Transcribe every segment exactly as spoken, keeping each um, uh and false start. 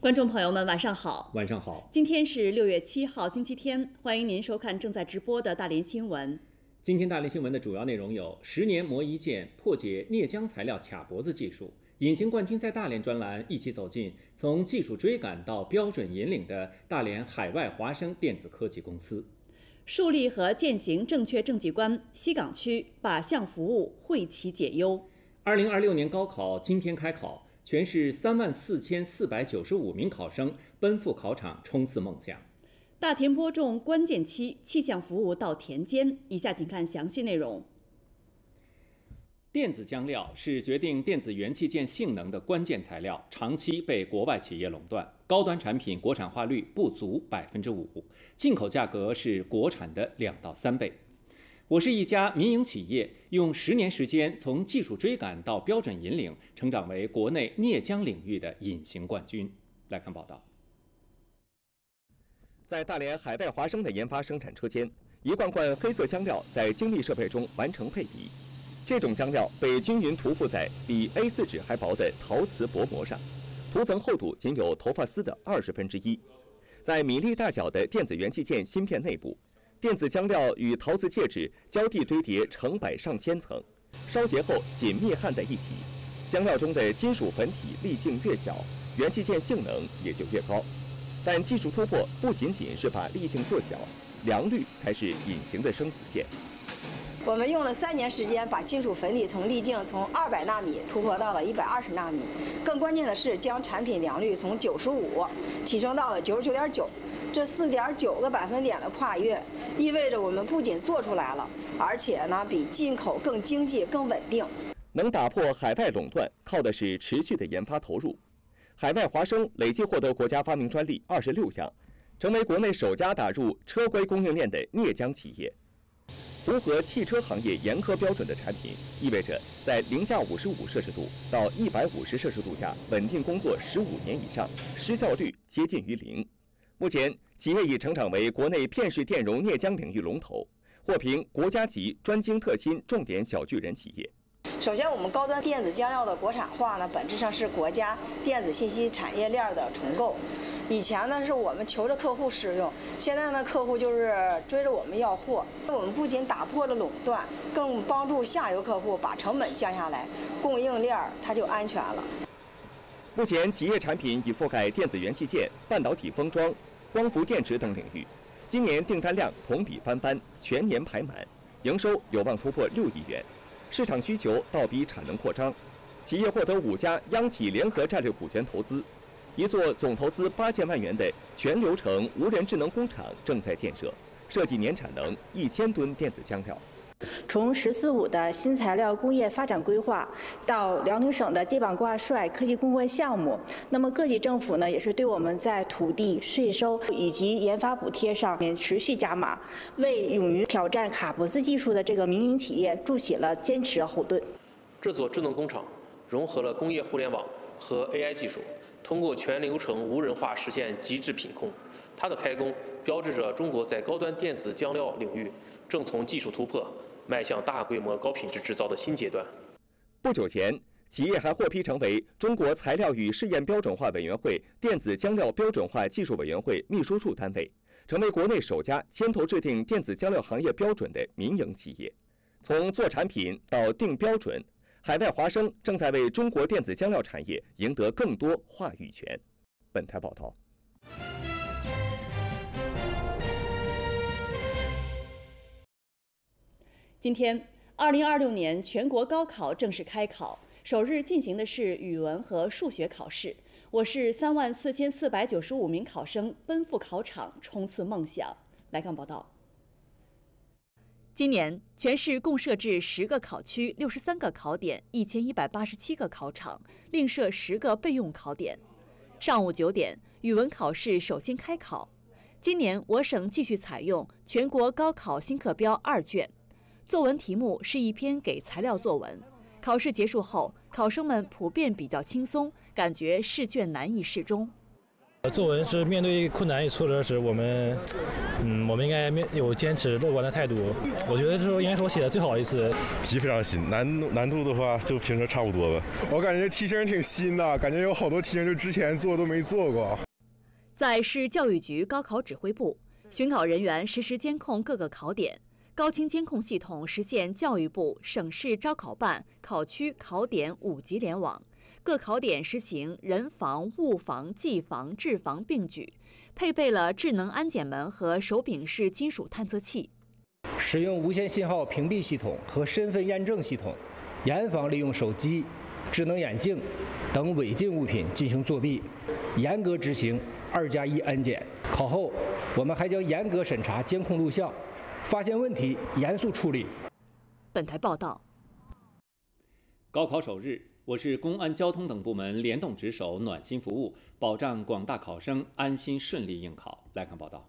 观众朋友们，晚上好！ 晚上好， 今天是六月七号，星期天，欢迎您收看正在直播的大连新闻。 今天大连新闻的主要内容有：十年磨一剑，破解镍浆材料卡脖子技术；隐形冠军在大连专栏一起走进从技术追赶到标准引领的大连海外华生电子科技公司。 树立和践行正确政绩观，西岗区靶向服务惠企解忧。 二零二六年高考今天开考，全市三万四千四百九十五名考生奔赴考场冲刺梦想。 大田播种关键期，气象服务到田间。以下请看详细内容。 电子浆料是决定电子元器件性能的关键材料，长期被国外企业垄断，高端产品国产化率不足百分之五，进口价格是国产的两到三倍。我是一家民营企业，用十年时间从技术追赶到标准引领，成长为国内镍浆领域的隐形冠军。来看报道。 在大连海外华生的研发生产车间，一罐罐黑色浆料在精密设备中完成配比。这种浆料被均匀涂覆在比 A 四 纸还薄的陶瓷薄膜上，涂层厚度仅有头发丝的二十分之一。在米粒大小的电子元器件芯片内部，电子浆料与陶瓷介质交替堆叠成百上千层，烧结后紧密焊在一起。浆料中的金属粉体粒径越小，元器件性能也就越高。但技术突破不仅仅是把粒径做小，良率才是隐形的生死线。 我们用了三年时间，把金属粉体从粒径从二百纳米突破到了一百二十纳米。更关键的是，将产品良率从九十五提升到了九十九点九，这四点九个百分点的跨越，意味着我们不仅做出来了，而且呢比进口更经济、更稳定。 能打破海外垄断，靠的是持续的研发投入。海外华生累计获得国家发明专利二十六项，成为国内首家打入车规供应链的镍浆企业。符合汽车行业严苛标准的产品，意味着在零下五十五摄氏度到一百五十摄氏度下稳定工作十五年以上，失效率接近于零。目前，企业已成长为国内片式电容镍浆领域龙头，获评国家级专精特新重点小巨人企业。 首先，我们高端电子浆料的国产化呢，本质上是国家电子信息产业链的重构。以前呢，是我们求着客户使用，现在呢，客户就是追着我们要货。我们不仅打破了垄断，更帮助下游客户把成本降下来，供应链它就安全了。 目前，企业产品已覆盖电子元器件、半导体封装、光伏电池等领域。今年订单量同比翻番，全年排满，营收有望突破六亿元。市场需求倒逼产能扩张，企业获得五家央企联合战略股权投资，一座总投资八千万元的全流程无人智能工厂正在建设，设计年产能一千吨电子浆料。 从“十四五”的新材料工业发展规划到辽宁省的接板挂帅科技攻关项目，那么各级政府呢也是对我们在土地、税收以及研发补贴上面持续加码，为勇于挑战卡脖子技术的这个民营企业筑起了坚实的后盾。 这座智能工厂融合了工业互联网和 A I 技术，通过全流程无人化实现极致品控。它的开工标志着中国在高端电子浆料领域正从技术突破迈向大规模高品质制造的新阶段。 不久前，企业还获批成为中国材料与试验标准化委员会电子浆料标准化技术委员会秘书处单位，成为国内首家牵头制定电子浆料行业标准的民营企业。从做产品到定标准，海外华生正在为中国电子浆料产业赢得更多话语权。本台报道。 今天，二零二六年全国高考正式开考，首日进行的是语文和数学考试。我市三万四千四百九十五名考生奔赴考场冲刺梦想。来看报道。今年全市共设置十个考区、六十三个考点、一千一百八十七个考场，另设十个备用考点。上午九点，语文考试首先开考。今年我省继续采用全国高考新课标二卷。作文题目是一篇给材料作文。考试结束后，考生们普遍比较轻松，感觉试卷难易适中。 作文是面对困难与挫折时，我们，嗯，我们应该面有坚持乐观的态度。我觉得这应该是我写的最好的一次。 题非常新，难难度的话就平时差不多吧。 我感觉题型挺新的，感觉有好多题型就之前做都没做过。 在市教育局高考指挥部，巡考人员实时监控各个考点，高清监控系统实现教育部、省市招考办、考区考点五级联网。各考点实行人防、物防、技防、质防并举，配备了智能安检门和手柄式金属探测器。 使用无线信号屏蔽系统和身份验证系统，严防利用手机、智能眼镜等违禁物品进行作弊，严格执行二加一安检。考后，我们还将严格审查监控录像，发现问题严肃处理。 本台报道。 高考首日，我市公安、交通等部门联动值守，暖心服务，保障广大考生安心顺利应考。来看报道。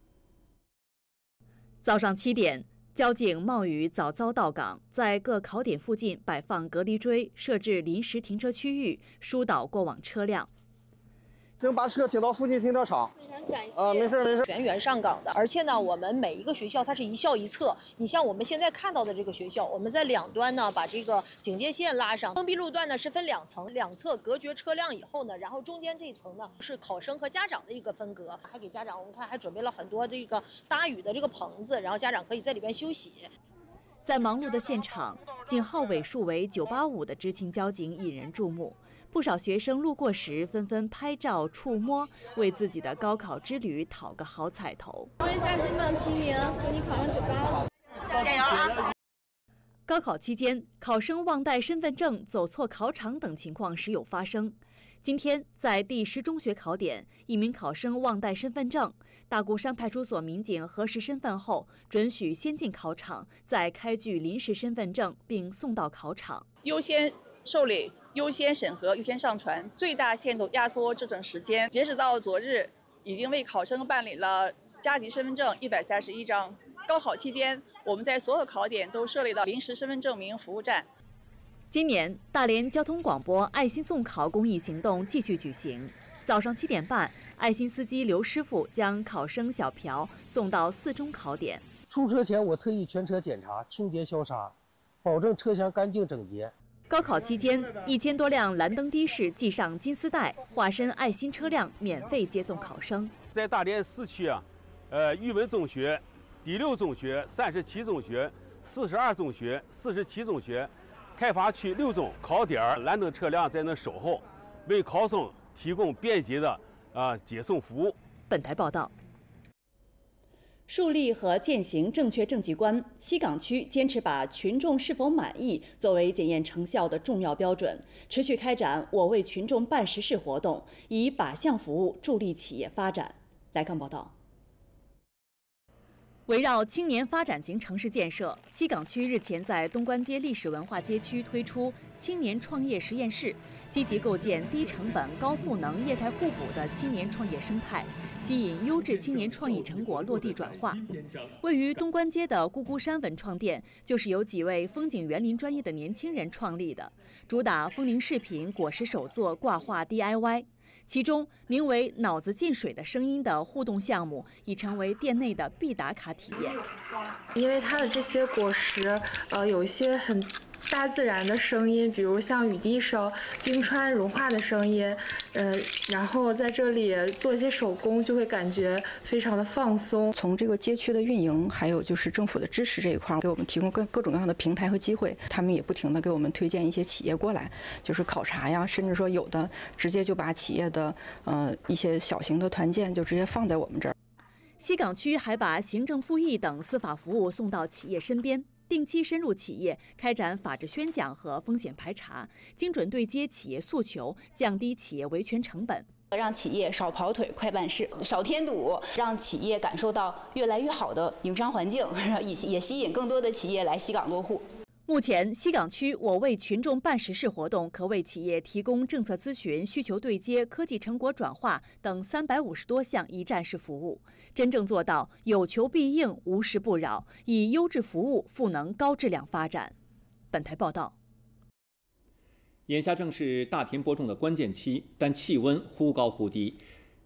早上七点，交警冒雨早早到岗，在各考点附近摆放隔离锥，设置临时停车区域，疏导过往车辆。 请把车请到附近停车场。 非常感谢。 啊，没事没事。 全员上岗的，而且呢，我们每一个学校它是一校一侧。你像我们现在看到的这个学校，我们在两端呢把这个警戒线拉上，封闭路段呢是分两层，两侧隔绝车辆以后呢，然后中间这一层呢是考生和家长的一个分隔，还给家长我们看还准备了很多这个搭雨的这个棚子，然后家长可以在里边休息。 在忙碌的现场，警号尾数为九八五的执勤交警引人注目。不少学生路过时纷纷拍照触摸，为自己的高考之旅讨个好彩头。 祝下金榜题名，祝你考上九八五， 加油啊！ 高考期间，考生忘带身份证、走错考场等情况时有发生。今天，在第十中学考点，一名考生忘带身份证，大固山派出所民警核实身份后，准许先进考场，再开具临时身份证，并送到考场。 优先受理、优先审核、优先上传，最大限度压缩质证时间。截止到昨日，已经为考生办理了加急身份证一百三十一张。高考期间，我们在所有考点都设立了临时身份证明服务站。 今年，大连交通广播爱心送考公益行动继续举行。早上七点半，爱心司机刘师傅将考生小朴送到四中考点。 出车前，我特意全车检查、清洁消杀，保证车厢干净整洁。 高考期间，一千多辆蓝灯的士系上金丝带，化身爱心车辆，免费接送考生。 在大连市区啊，呃，育文中学、第六中学、三十七中学、四十二中学、四十七中学，开发区六中考点蓝灯车辆在那守候，为考生提供便捷的啊、呃、接送服务。 本台报道。树立和践行正确政绩观，西岗区坚持把群众是否满意作为检验成效的重要标准，持续开展“我为群众办实事”活动，以靶向服务助力企业发展。来看报道。围绕青年发展型城市建设，西岗区日前在东关街历史文化街区推出青年创业实验室，积极构建低成本、高赋能、业态互补的青年创业生态，吸引优质青年创意成果落地转化。位于东关街的咕咕山文创店，就是由几位风景园林专业的年轻人创立的，主打风铃饰品、果实手作、挂画 D I Y。其中名为“脑子进水”的声音的互动项目，已成为店内的必打卡体验。 因为它的这些果实，呃，有一些很大自然的声音，比如像雨滴声、冰川融化的声音，呃，然后在这里做一些手工，就会感觉非常的放松。 从这个街区的运营，还有就是政府的支持这一块，给我们提供各各种各样的平台和机会。他们也不停的给我们推荐一些企业过来，就是考察呀，甚至说有的直接就把企业的呃一些小型的团建就直接放在我们这儿。 西岗区还把行政复议等司法服务送到企业身边。定期深入企业，开展法治宣讲和风险排查，精准对接企业诉求，降低企业维权成本， 让企业少跑腿、快办事、少添堵，让企业感受到越来越好的营商环境，也吸引更多的企业来西岗落户。 目前，西岗区“我为群众办实事”活动可为企业提供政策咨询、需求对接、科技成果转化等三百五十多项一站式服务，真正做到有求必应、无事不扰，以优质服务赋能高质量发展。本台报道。 眼下正是大田播种的关键期，但气温忽高忽低，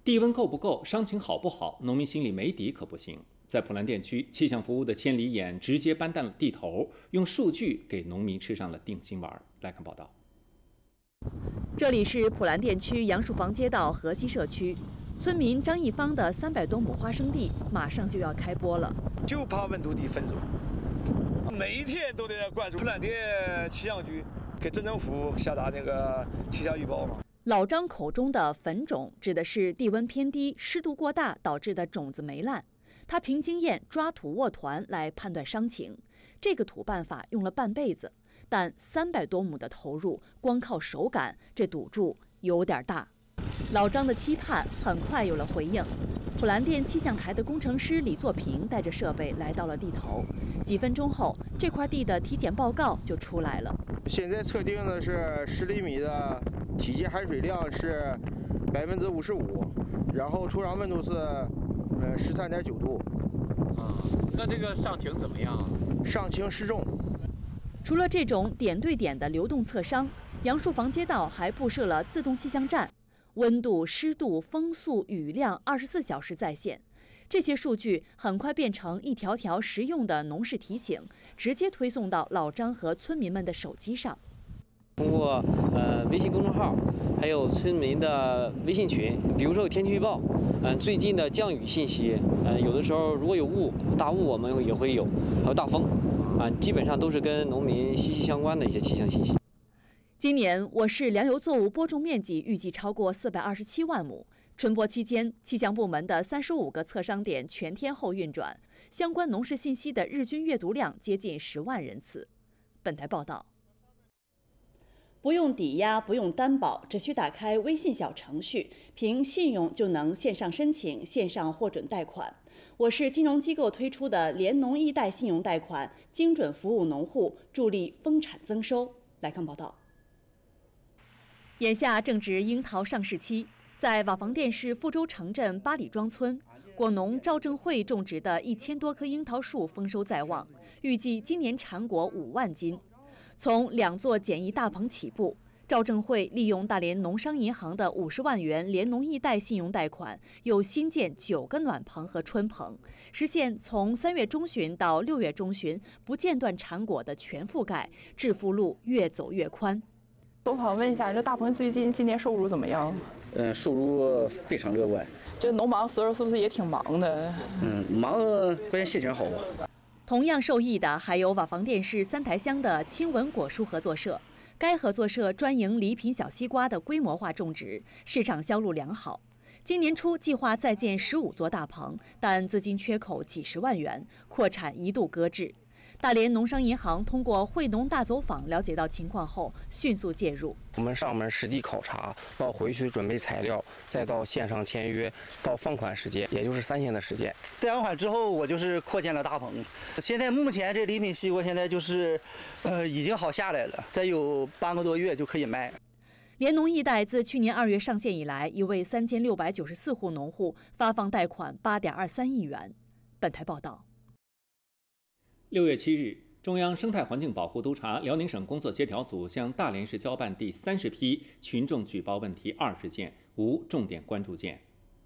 地温够不够，伤情好不好，农民心里没底可不行。在普兰店区，气象服务的千里眼直接搬到了地头，用数据给农民吃上了定心丸。来看报道。 这里是普兰店区杨树房街道河西社区，村民张一芳的三百多亩花生地马上就要开播了， 就怕温度低分种，每一天都得关注普兰店气象局给镇政府下达那个气象预报嘛。 老张口中的粉种指的是地温偏低、湿度过大导致的种子霉烂。他凭经验抓土握团来判断伤情，这个土办法用了半辈子，但三百多亩的投入，光靠手感，这赌注有点大。老张的期盼很快有了回应。普兰店气象台的工程师李作平带着设备来到了地头，几分钟后，这块地的体检报告就出来了。 现在测定的是十厘米的体积含水量是百分之五十五，然后土壤温度是呃十三点九度。 啊，那这个伤情怎么样？ 伤情适中。 除了这种点对点的流动测伤，杨树房街道还布设了自动气象站。温度、湿度、风速、雨量二十四小时在线，这些数据很快变成一条条实用的农事提醒，直接推送到老张和村民们的手机上。 通过呃微信公众号，还有村民的微信群，比如说有天气预报，嗯、呃，最近的降雨信息，呃，有的时候如果有雾、大雾，我们也会有，还有大风，啊、呃，基本上都是跟农民息息相关的一些气象信息。 今年我市粮油作物播种面积预计超过四百二十七万亩。春播期间，气象部门的三十五个测商点全天候运转，相关农事信息的日均阅读量接近十万人次。本台报道。不用抵押，不用担保，只需打开微信小程序，凭信用就能线上申请、线上获准贷款。我市金融机构推出的联农易贷信用贷款，精准服务农户，助力丰产增收。来看报道。眼下正值樱桃上市期，在瓦房店市富州城镇八里庄村，果农赵正慧种植的一千多棵樱桃树丰收在望，预计今年产果五万斤。从两座简易大棚起步，赵正慧利用大连农商银行的五十万元联农易贷信用贷款，又新建九个暖棚和春棚，实现从三月中旬到六月中旬不间断产果的全覆盖，致富路越走越宽。 我想问一下，这大棚最近今年收入怎么样？ 嗯，收入非常乐观。 这农忙时候是不是也挺忙的？ 嗯，忙，关键心情好。 同样受益的还有瓦房店市三台乡的青文果蔬合作社，该合作社专营礼品小西瓜的规模化种植，市场销路良好。今年初计划再建十五座大棚，但资金缺口几十万元，扩产一度搁置。大连农商银行通过惠农大走访了解到情况后，迅速介入。 我们上门实地考察，到回去准备材料，再到线上签约，到放款时间，也就是三天的时间。 贷完款之后，我就是扩建了大棚。现在目前这礼品西瓜现在就是，呃，已经好下来了，再有半个多月就可以卖。 联农易贷自去年二月上线以来，已为三千六百九十四户农户发放贷款八点二三亿元。本台报道。 六月七日，中央生态环境保护督察辽宁省工作协调组向大连市交办第三十批群众举报问题二十件，无重点关注件。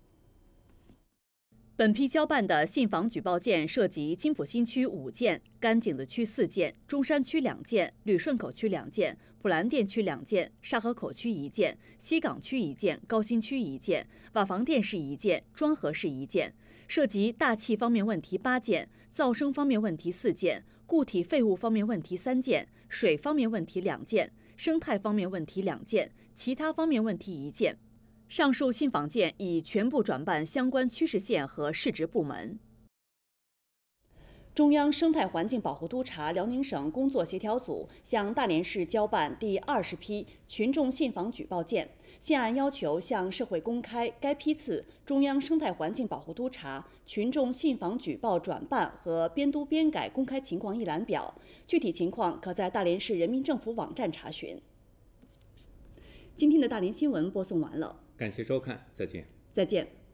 本批交办的信访举报件涉及金浦新区五件、甘井子区四件、中山区两件、旅顺口区两件、普兰店区两件、沙河口区一件、西岗区一件、高新区一件、瓦房店市一件、庄河市一件，涉及大气方面问题八件、噪声方面问题四件、固体废物方面问题三件、水方面问题两件、生态方面问题两件、其他方面问题一件。上述信访件已全部转办相关区市县和市直部门。中央生态环境保护督察辽宁省工作协调组向大连市交办第二十批群众信访举报件，现案要求向社会公开该批次中央生态环境保护督察群众信访举报转办和编督编改公开情况一览表，具体情况可在大连市人民政府网站查询。今天的大连新闻播送完了，感谢收看，再见。再见。